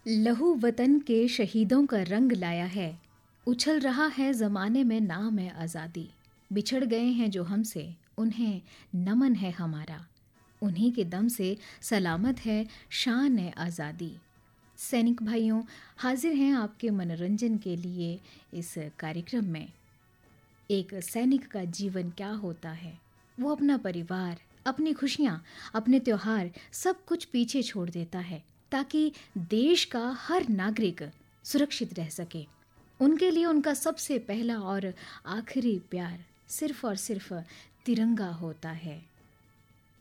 लहू वतन के शहीदों का रंग लाया है, उछल रहा है ज़माने में नाम है आज़ादी। बिछड़ गए हैं जो हमसे, उन्हें नमन है हमारा। उन्हीं के दम से सलामत है शान है आज़ादी। सैनिक भाइयों, हाजिर हैं आपके मनोरंजन के लिए इस कार्यक्रम में। एक सैनिक का जीवन क्या होता है? वो अपना परिवार, अपनी खुशियाँ, अपने त्योहार सब कुछ पीछे छोड़ देता है ताकि देश का हर नागरिक सुरक्षित रह सके। उनके लिए उनका सबसे पहला और आखिरी प्यार सिर्फ और सिर्फ तिरंगा होता है।